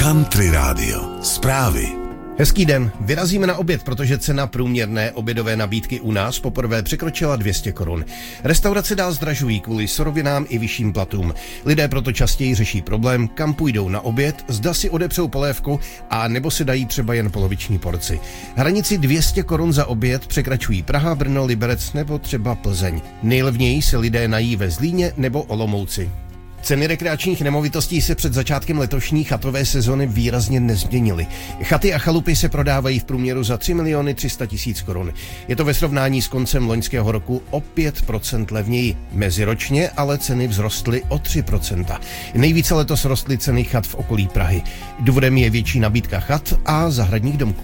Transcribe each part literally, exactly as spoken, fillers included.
Country Radio. Zprávy. Hezký den. Vyrazíme na oběd, protože cena průměrné obědové nabídky u nás poprvé překročila dvě stě korun. Restaurace dál zdražují kvůli surovinám i vyšším platům. Lidé proto častěji řeší problém, kam půjdou na oběd, zda si odepřou polévku a nebo si dají třeba jen poloviční porci. Hranici dvě stě korun za oběd překračují Praha, Brno, Liberec nebo třeba Plzeň. Nejlevněji se lidé nají ve Zlíně nebo Olomouci. Ceny rekreačních nemovitostí se před začátkem letošní chatové sezony výrazně nezměnily. Chaty a chalupy se prodávají v průměru za tři miliony tři sta tisíc korun. Je to ve srovnání s koncem loňského roku o pět procent levněji. Meziročně ale ceny vzrostly o tři procenta. Nejvíce letos rostly ceny chat v okolí Prahy. Důvodem je větší nabídka chat a zahradních domků.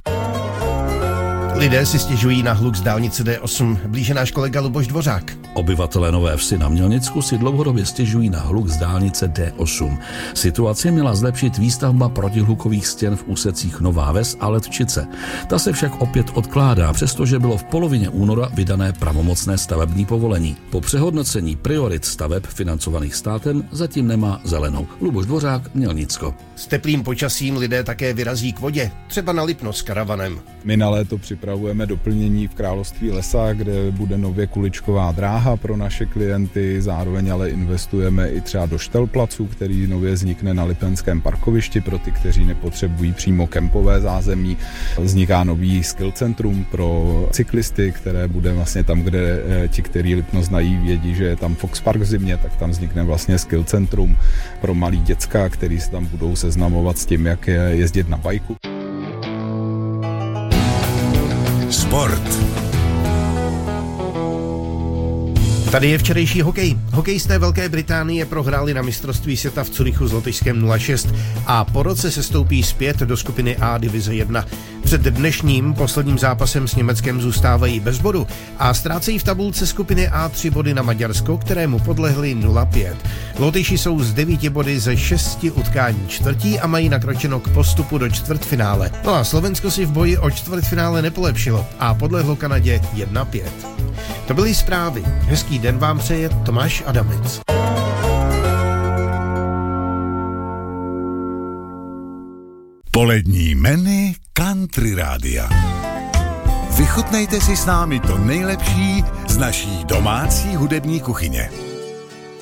Lidé si stěžují na hluk z dálnice D osm, blíže náš kolega Luboš Dvořák. Obyvatelé Nové Vsi na Mělnicku si dlouhodobě stěžují na hluk z dálnice D osm. Situaci měla zlepšit výstavba protihlukových stěn v úsecích Nová Ves a Letčice. Ta se však opět odkládá, přestože bylo v polovině února vydané pravomocné stavební povolení. Po přehodnocení priorit staveb financovaných státem zatím nemá zelenou. Luboš Dvořák, Mělnicko. S teplým počasím lidé také vyrazí k vodě, třeba na Lipno s karavanem. My na léto připravujeme doplnění v Království lesa, kde bude nově kuličková dráha pro naše klienty, zároveň ale investujeme i třeba do štelplacu, který nově vznikne na Lipenském parkovišti pro ty, kteří nepotřebují přímo kempové zázemí. Vzniká nový skill centrum pro cyklisty, které bude vlastně tam, kde ti, kteří Lipno znají, vědí, že je tam Fox Park v zimě, tak tam vznikne vlastně skill centrum pro malý děcka, který se tam budou seznamovat s tím, jak jezdit na bajku. Sport. Tady je včerejší hokej. Hokejisté Velké Británie prohráli na mistrovství světa v Curychu s Lotyšskem nula šest a po roce se stoupí zpět do skupiny A divize jedna. Před dnešním posledním zápasem s Německem zůstávají bez bodu a ztrácejí v tabulce skupiny A tři body na Maďarsko, kterému podlehli nula pět. Lotyši jsou z devíti body ze šesti utkání čtvrtí a mají nakročeno k postupu do čtvrtfinále. No a Slovensko si v boji o čtvrtfinále nepolepšilo a podlehlo Kanadě jedna pět. To byly zprávy. Hezký den vám přeje Tomáš Adamec. Polední menu Country Rádia. Vychutnejte si s námi to nejlepší z naší domácí hudební kuchyně.